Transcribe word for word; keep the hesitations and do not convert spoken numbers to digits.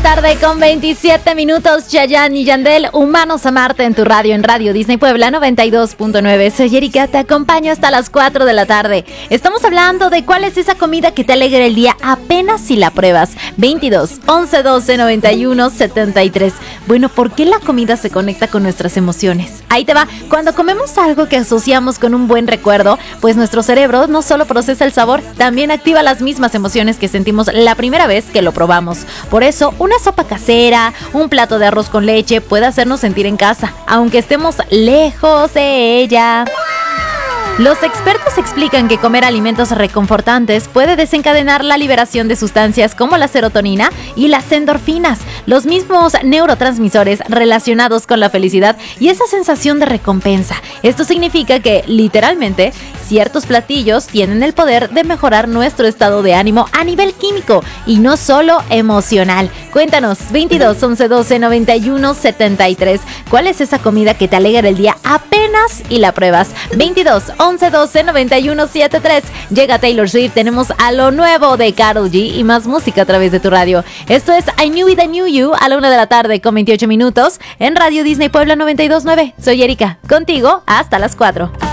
tarde con veintisiete minutos. Chayanne y Yandel, Humanos a Marte en tu radio, en Radio Disney Puebla noventa y dos punto nueve. Soy Erika, te acompaño hasta las cuatro de la tarde. Estamos hablando de cuál es esa comida que te alegra el día apenas si la pruebas. veintidós, once, doce, noventa y uno, setenta y tres. Bueno, ¿por qué la comida se conecta con nuestras emociones? Ahí te va. Cuando comemos algo que asociamos con un buen recuerdo, pues nuestro cerebro no solo procesa el sabor, también activa las mismas emociones que sentimos la primera vez que lo probamos. Por eso, una sopa casera, un plato de arroz con leche puede hacernos sentir en casa, aunque estemos lejos de ella. Los expertos explican que comer alimentos reconfortantes puede desencadenar la liberación de sustancias como la serotonina y las endorfinas, los mismos neurotransmisores relacionados con la felicidad y esa sensación de recompensa. Esto significa que, literalmente, ciertos platillos tienen el poder de mejorar nuestro estado de ánimo a nivel químico y no solo emocional. Cuéntanos, veintidós, once, doce, noventa y uno, setenta y tres. ¿Cuál es esa comida que te alegra el día apenas y la pruebas? veintidós, once, doce, noventa y uno, setenta y tres. Llega Taylor Swift, tenemos a lo nuevo de Karol G y más música a través de tu radio. Esto es I Knew It, I Knew You a la una de la tarde con veintiocho minutos en Radio Disney Puebla noventa y dos punto nueve. Soy Erika, contigo hasta las cuatro.